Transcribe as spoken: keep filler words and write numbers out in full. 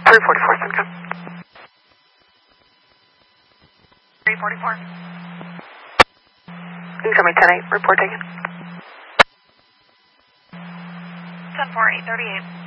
three forty-four, Simcoe. three forty-four. Incoming ten eight, report taken. ten four, eight thirty-eight.